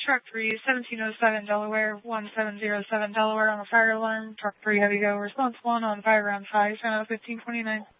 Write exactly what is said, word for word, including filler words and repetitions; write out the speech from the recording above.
Truck three, seventeen oh seven Delaware, one seven zero seven Delaware on a fire alarm. Truck three, heavy go. Response one on fire around five, San fifteen twenty-nine.